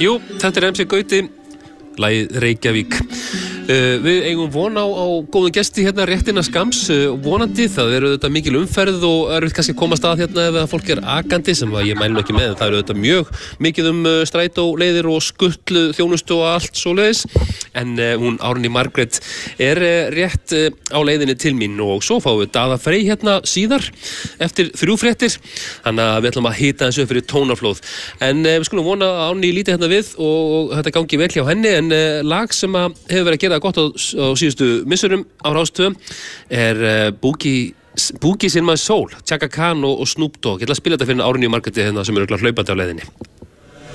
Jú, þetta MC Gauti, lagið Reykjavík. Við eigum von á góðum gesti hérna réttina skams, vonandi. Það þetta mikil umferð og erfitt kannski að komast að hérna ef fólk akandi, sem ég mæli nú ekki með, en það þetta mjög mikið strætóleiðir og skuttlu þjónustu og allt svoleiðis. En hún Árný Margrét rétt á leiðinni til mín og svo fáum við Daða Frey hérna síðar eftir 3 fréttir. Þannig að við ætlum að hita þessu upp fyrir tónaflóð. En við skulum vona að Árný líti hérna við og þetta gangi vel hjá henni, en lag sem hefur verið að gera gott á síðustu missurum á Rás 2 Boogies in my soul, Chaka Khan og Snoop Dogg. Ég ætla að spila þetta fyrir Árný Margréti hérna sem örugglega hlaupandi á leiðinni.